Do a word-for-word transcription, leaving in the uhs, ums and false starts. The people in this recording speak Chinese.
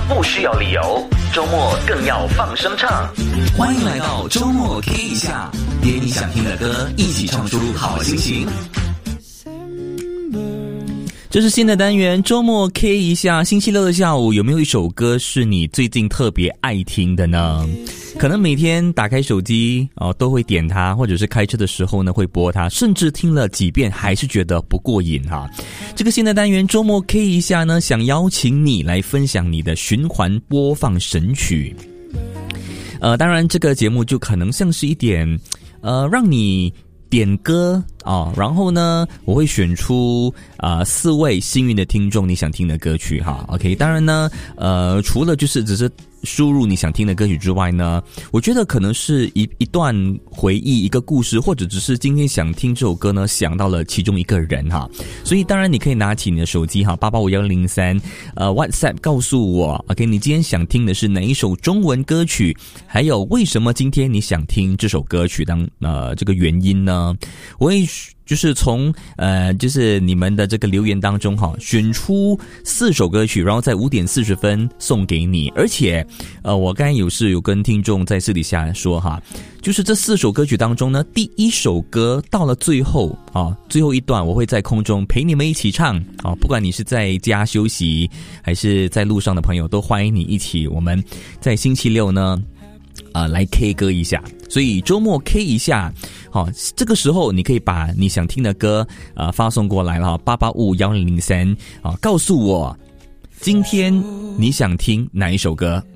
不需要理由，周末更要放声唱。 欢迎来到周末 K 一下，点你想听的歌，一起唱出好心情。 这是新的单元，周末 K 一下。星期六的下午，有没有一首歌是你最近特别爱听的呢？可能每天打开手机哦，都会点它，或者是开车的时候呢会播它，甚至听了几遍还是觉得不过瘾哈。这个新的单元周末 K 一下呢，想邀请你来分享你的循环播放神曲。呃，当然这个节目就可能像是一点呃，让你点歌哦，然后呢，我会选出啊、呃、四位幸运的听众你想听的歌曲哈。OK， 当然呢，呃，除了就是只是输入你想听的歌曲之外呢，我觉得可能是一一段回忆、一个故事，或者只是今天想听这首歌呢，想到了其中一个人哈。所以当然你可以拿起你的手机哈，八八五幺零三，呃 ，WhatsApp 告诉我 ，OK， 你今天想听的是哪一首中文歌曲？还有为什么今天你想听这首歌曲当呃这个原因呢？我会就是从呃就是你们的这个留言当中哈，选出四首歌曲，然后在五点四十分送给你。而且呃我刚才有事有跟听众在私底下说哈，就是这四首歌曲当中呢，第一首歌到了最后啊，最后一段我会在空中陪你们一起唱啊，不管你是在家休息还是在路上的朋友，都欢迎你一起，我们在星期六呢呃，来 K 歌一下，所以周末 K 一下，好，这个时候你可以把你想听的歌呃发送过来了，八八五幺零零三啊，告诉我今天你想听哪一首歌。